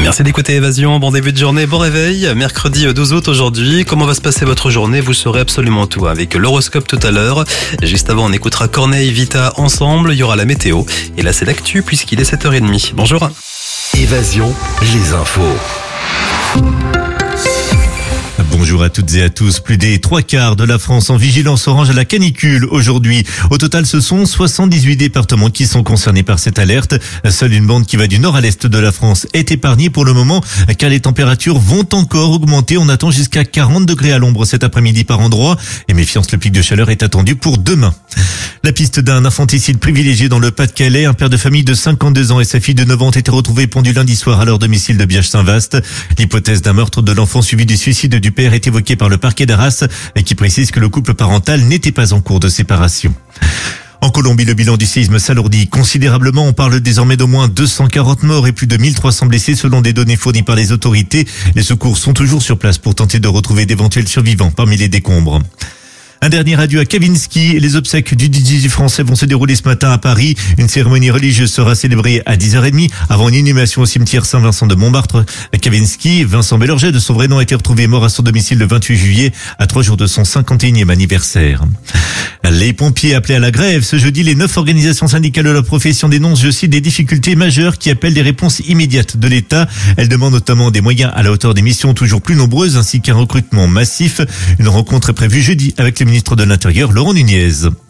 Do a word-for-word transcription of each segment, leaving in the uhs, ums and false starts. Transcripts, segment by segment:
Merci d'écouter Évasion, bon début de journée, bon réveil, mercredi douze août aujourd'hui. Comment va se passer votre journée? Vous saurez absolument tout avec l'horoscope tout à l'heure. Juste avant, on écoutera Corneille Vita ensemble, il y aura la météo. Et là, c'est l'actu puisqu'il est sept heures trente. Bonjour. Évasion, les infos. Bonjour à toutes et à tous. Plus des trois quarts de la France en vigilance orange à la canicule aujourd'hui. Au total, ce sont soixante-dix-huit départements qui sont concernés par cette alerte. Seule une bande qui va du nord à l'est de la France est épargnée pour le moment, car les températures vont encore augmenter. On attend jusqu'à quarante degrés à l'ombre cet après-midi par endroit. Et méfiance, le pic de chaleur est attendu pour demain. La piste d'un infanticide privilégié dans le Pas-de-Calais. Un père de famille de cinquante-deux ans et sa fille de neuf ans ont été retrouvés pendus lundi soir à leur domicile de Biache-Saint-Vaast. L'hypothèse d'un meurtre de l'enfant suivi du suicide du père est évoquée par le parquet d'Arras et qui précise que le couple parental n'était pas en cours de séparation. En Colombie, le bilan du séisme s'alourdit considérablement. On parle désormais d'au moins deux cent quarante morts et plus de mille trois cents blessés selon des données fournies par les autorités. Les secours sont toujours sur place pour tenter de retrouver d'éventuels survivants parmi les décombres. Un dernier adieu à Kavinsky. Les obsèques du D J français vont se dérouler ce matin à Paris. Une cérémonie religieuse sera célébrée à dix heures trente avant une inhumation au cimetière Saint-Vincent de Montmartre. Kavinsky, Vincent Bellorget de son vrai nom, a été retrouvé mort à son domicile le vingt-huit juillet, à trois jours de son cinquante et unième anniversaire. Les pompiers appelés à la grève. Ce jeudi, les neuf organisations syndicales de la profession dénoncent, je cite, des difficultés majeures qui appellent des réponses immédiates de l'État. Elles demandent notamment des moyens à la hauteur des missions toujours plus nombreuses ainsi qu'un recrutement massif. Une rencontre est prévue jeudi avec le ministre de l'Intérieur, Laurent Nunez.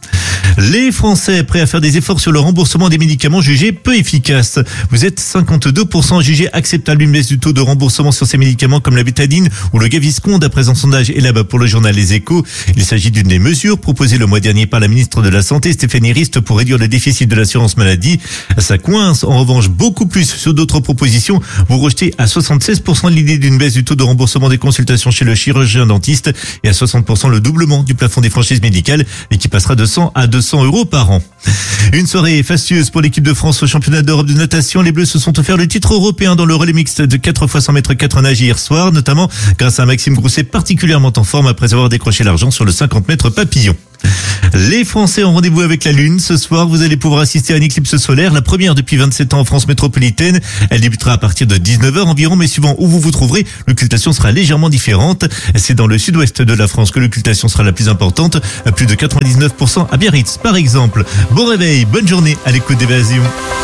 Les Français prêts à faire des efforts sur le remboursement des médicaments jugés peu efficaces. Vous êtes cinquante-deux pour cent jugés acceptable une baisse du taux de remboursement sur ces médicaments comme la bétadine ou le Gaviscon, d'après un sondage Elab pour le journal Les Échos. Il s'agit d'une des mesures proposées le mois dernier par la ministre de la Santé, Stéphanie Rist, pour réduire le déficit de l'assurance maladie. Ça coince en revanche beaucoup plus sur d'autres propositions. Vous rejetez à soixante-seize pour cent l'idée d'une baisse du taux de remboursement des consultations chez le chirurgien dentiste et à soixante pour cent le doublement du plafond des franchises médicales et qui passera de cent à deux cents euros par an. Une soirée fastueuse pour l'équipe de France au championnat d'Europe de natation. Les Bleus se sont offerts le titre européen dans le relais mixte de quatre fois cent mètres quatre nage hier soir, notamment grâce à Maxime Grousset particulièrement en forme après avoir décroché l'argent sur le cinquante mètres papillon. Les Français ont rendez-vous avec la Lune. Ce soir, vous allez pouvoir assister à une éclipse solaire, la première depuis vingt-sept ans en France métropolitaine. Elle débutera à partir de dix-neuf heures environ, mais suivant où vous vous trouverez, l'occultation sera légèrement différente. C'est dans le sud-ouest de la France que l'occultation sera la plus importante, plus de quatre-vingt-dix-neuf pour cent à Biarritz, par exemple. Bon réveil, bonne journée à l'écoute d'Évasion.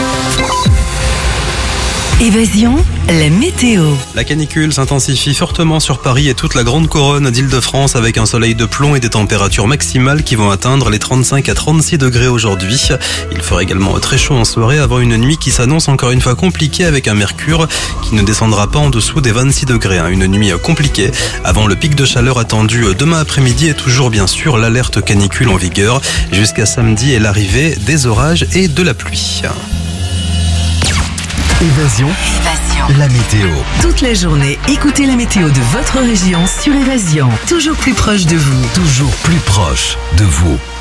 Évasion, la météo. La canicule s'intensifie fortement sur Paris et toute la grande couronne d'Île-de-France avec un soleil de plomb et des températures maximales qui vont atteindre les trente-cinq à trente-six degrés aujourd'hui. Il fera également très chaud en soirée avant une nuit qui s'annonce encore une fois compliquée avec un mercure qui ne descendra pas en dessous des vingt-six degrés. Une nuit compliquée avant le pic de chaleur attendu demain après-midi et toujours bien sûr l'alerte canicule en vigueur jusqu'à samedi et l'arrivée des orages et de la pluie. Évasion, Évasion. la météo. Toute la journée, écoutez la météo de votre région sur Évasion. Toujours plus proche de vous. Toujours plus proche de vous.